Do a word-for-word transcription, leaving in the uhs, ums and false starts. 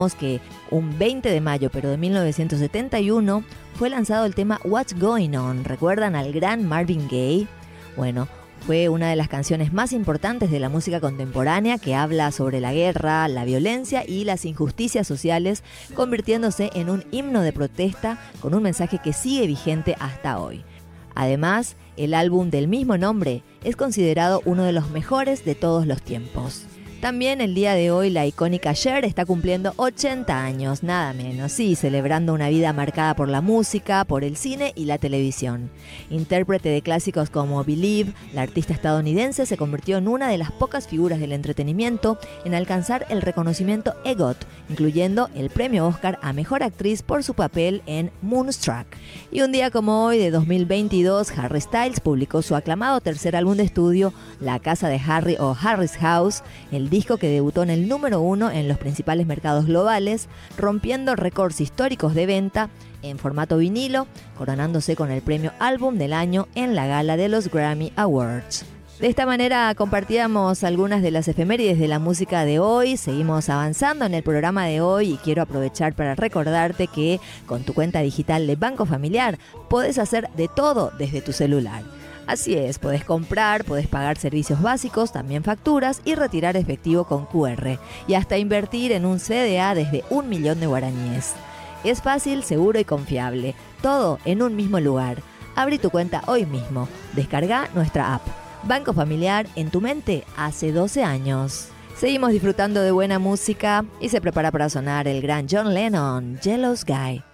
que un veinte de mayo, pero de mil novecientos setenta y uno, fue lanzado el tema What's Going On. ¿Recuerdan al gran Marvin Gaye? Bueno, fue una de las canciones más importantes de la música contemporánea que habla sobre la guerra, la violencia y las injusticias sociales, convirtiéndose en un himno de protesta con un mensaje que sigue vigente hasta hoy. Además, el álbum del mismo nombre es considerado uno de los mejores de todos los tiempos. También el día de hoy la icónica Cher está cumpliendo ochenta años, nada menos, sí, celebrando una vida marcada por la música, por el cine y la televisión. Intérprete de clásicos como Believe, la artista estadounidense se convirtió en una de las pocas figuras del entretenimiento en alcanzar el reconocimiento EGOT, incluyendo el premio Oscar a Mejor Actriz por su papel en Moonstruck. Y un día como hoy de dos mil veintidós, Harry Styles publicó su aclamado tercer álbum de estudio, La Casa de Harry o Harry's House, el disco que debutó en el número uno en los principales mercados globales, rompiendo récords históricos de venta en formato vinilo, coronándose con el premio Álbum del Año en la gala de los Grammy Awards. De esta manera compartíamos algunas de las efemérides de la música de hoy. Seguimos avanzando en el programa de hoy y quiero aprovechar para recordarte que con tu cuenta digital de Banco Familiar podés hacer de todo desde tu celular. Así es, podés comprar, podés pagar servicios básicos, también facturas y retirar efectivo con cu erre y hasta invertir en un ce de a desde un millón de guaraníes. Es fácil, seguro y confiable, todo en un mismo lugar. Abrí tu cuenta hoy mismo, descarga nuestra app. Banco Familiar en tu mente hace doce años. Seguimos disfrutando de buena música y se prepara para sonar el gran John Lennon, Jealous Guy.